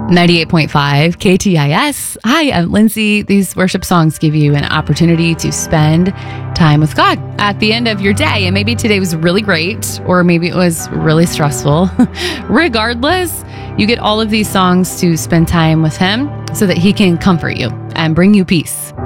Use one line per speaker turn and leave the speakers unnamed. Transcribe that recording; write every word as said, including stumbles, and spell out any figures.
ninety-eight point five K T I S. Hi, I'm Lindsay. These worship songs give you an opportunity to spend time with God at the end of your day. And maybe today was really great, or maybe it was really stressful. Regardless, you get all of these songs to spend time with Him so that He can comfort you and bring you peace.